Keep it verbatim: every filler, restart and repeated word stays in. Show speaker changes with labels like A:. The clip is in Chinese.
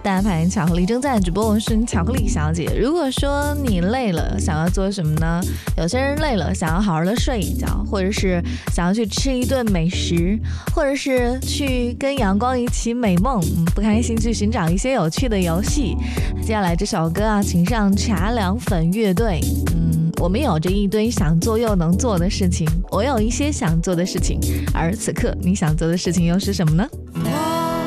A: 大牌巧克力正在直播，我是巧克力小姐。如果说你累了，想要做什么呢？有些人累了，想要好好的睡一觉，或者是想要去吃一顿美食，或者是去跟阳光一起美梦。嗯，不开心去寻找一些有趣的游戏。接下来这首歌啊，请上茶凉粉乐队。嗯，我们有着一堆想做又能做的事情，我有一些想做的事情，而此刻你想做的事情又是什么呢？